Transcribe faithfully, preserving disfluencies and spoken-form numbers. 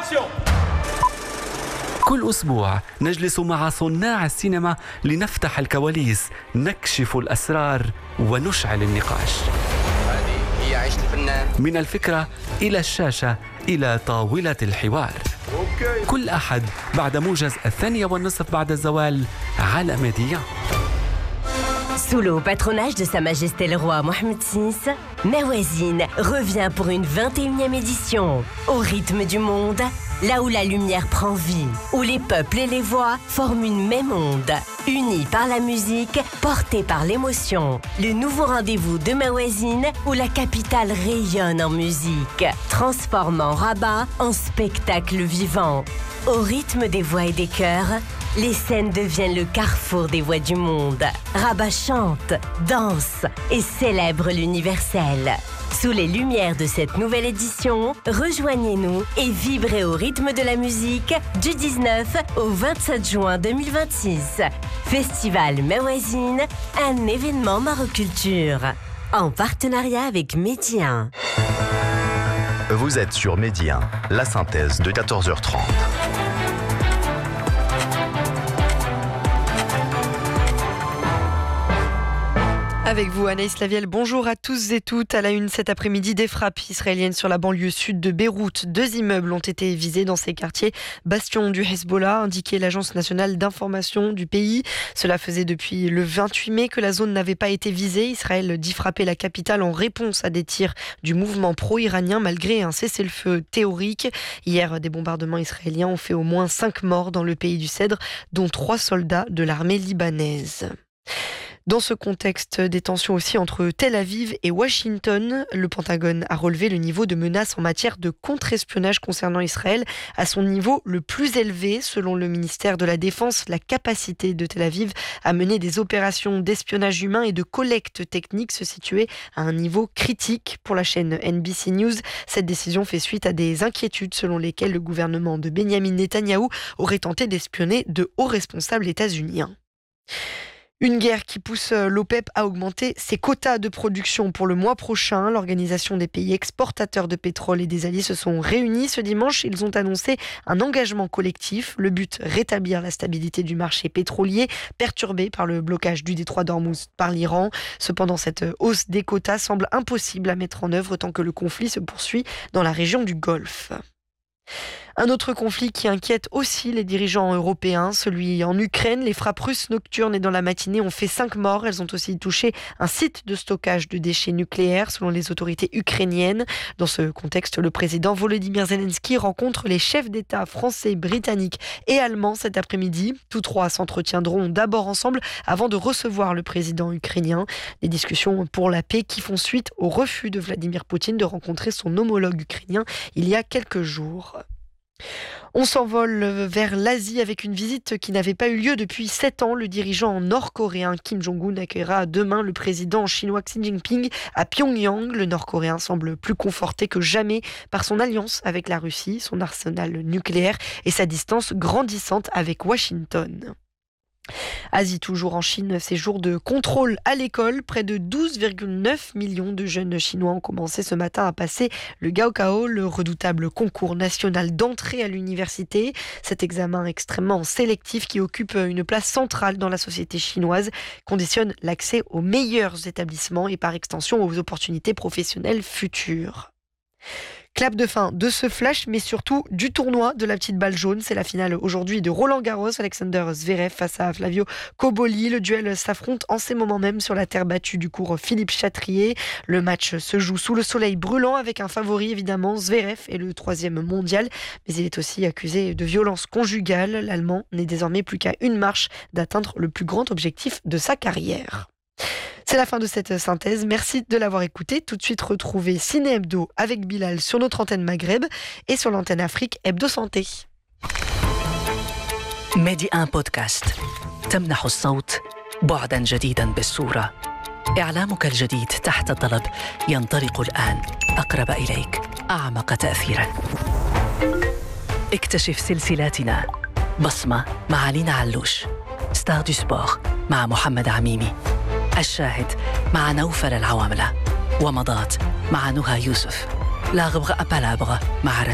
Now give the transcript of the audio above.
كل أسبوع نجلس مع صناع السينما لنفتح الكواليس، نكشف الأسرار ونشعل النقاش. هذه هي عيشة الفنان. من الفكرة إلى الشاشة إلى طاولة الحوار. أوكي. كل أحد بعد موجز الثانية والنصف بعد الزوال على ميديان. Sous le patronage de Sa Majesté le Roi Mohamed six, Mawazine revient pour une vingt et unième édition. Au rythme du monde, là où la lumière prend vie, où les peuples et les voix forment une même onde. Unis par la musique, portés par l'émotion. Le nouveau rendez-vous de Mawazine où la capitale rayonne en musique, transformant Rabat en spectacle vivant. Au rythme des voix et des chœurs, les scènes deviennent le carrefour des voix du monde. Rabat chante, danse et célèbre l'universel. Sous les lumières de cette nouvelle édition, rejoignez-nous et vibrez au rythme de la musique du dix-neuf au vingt-sept juin deux mille vingt-six. Festival Mawazine, un événement Maroculture. En partenariat avec Média. Vous êtes sur Média, la synthèse de quatorze heures trente. Avec vous, Anaïs Lavielle, bonjour à tous et toutes. À la une cet après-midi, des frappes israéliennes sur la banlieue sud de Beyrouth. Deux immeubles ont été visés dans ces quartiers, bastion du Hezbollah, indiquait l'Agence nationale d'information du pays. Cela faisait depuis le vingt-huit mai que la zone n'avait pas été visée. Israël dit frapper la capitale en réponse à des tirs du mouvement pro-iranien malgré un cessez-le-feu théorique. Hier, des bombardements israéliens ont fait au moins cinq morts dans le pays du Cèdre, dont trois soldats de l'armée libanaise. Dans ce contexte, des tensions aussi entre Tel Aviv et Washington. Le Pentagone a relevé le niveau de menace en matière de contre-espionnage concernant Israël à son niveau le plus élevé. Selon le ministère de la Défense, la capacité de Tel Aviv à mener des opérations d'espionnage humain et de collecte technique se situait à un niveau critique. Pour la chaîne N B C News, cette décision fait suite à des inquiétudes selon lesquelles le gouvernement de Benyamin Netanyahou aurait tenté d'espionner de hauts responsables états-uniens. Une guerre qui pousse l'OPEP à augmenter ses quotas de production pour le mois prochain. L'Organisation des pays exportateurs de pétrole et des alliés se sont réunis ce dimanche. Ils ont annoncé un engagement collectif. Le but, rétablir la stabilité du marché pétrolier, perturbé par le blocage du détroit d'Ormuz par l'Iran. Cependant, cette hausse des quotas semble impossible à mettre en œuvre tant que le conflit se poursuit dans la région du Golfe. Un autre conflit qui inquiète aussi les dirigeants européens, celui en Ukraine. Les frappes russes nocturnes et dans la matinée ont fait cinq morts. Elles ont aussi touché un site de stockage de déchets nucléaires selon les autorités ukrainiennes. Dans ce contexte, le président Volodymyr Zelensky rencontre les chefs d'État français, britanniques et allemands cet après-midi. Tous trois s'entretiendront d'abord ensemble avant de recevoir le président ukrainien. Des discussions pour la paix qui font suite au refus de Vladimir Poutine de rencontrer son homologue ukrainien il y a quelques jours. On s'envole vers l'Asie avec une visite qui n'avait pas eu lieu depuis sept ans. Le dirigeant nord-coréen Kim Jong-un accueillera demain le président chinois Xi Jinping à Pyongyang. Le nord-coréen semble plus conforté que jamais par son alliance avec la Russie, son arsenal nucléaire et sa distance grandissante avec Washington. Asie toujours en Chine, ces jours de contrôle à l'école. Près de douze virgule neuf millions de jeunes Chinois ont commencé ce matin à passer le Gaokao, le redoutable concours national d'entrée à l'université. Cet examen extrêmement sélectif qui occupe une place centrale dans la société chinoise conditionne l'accès aux meilleurs établissements et par extension aux opportunités professionnelles futures. Clap de fin de ce flash, mais surtout du tournoi de la petite balle jaune. C'est la finale aujourd'hui de Roland Garros. Alexander Zverev face à Flavio Cobolli. Le duel s'affronte en ces moments même sur la terre battue du cours Philippe Chatrier. Le match se joue sous le soleil brûlant avec un favori évidemment. Zverev est le troisième mondial, mais il est aussi accusé de violence conjugale. L'Allemand n'est désormais plus qu'à une marche d'atteindre le plus grand objectif de sa carrière. C'est la fin de cette synthèse. Merci de l'avoir écouté. Tout de suite, retrouvez Ciné Hebdo avec Bilal sur notre antenne Maghreb et sur l'antenne Afrique Hebdo Santé. ميدي آن بودكاست تمنح الصوت بعداً جديداً بالصورة. إعلامك الجديد تحت الطلب ينطلق الآن أقرب إليك أعمق تأثيراً. اكتشف سلسلاتنا. بصمة مع لينا علوش، ستار دو سبور مع محمد عميمي، الشاهد مع نوفل العواملة، ومضات مع نهى يوسف، لا غبغة أبالابغة مع رشا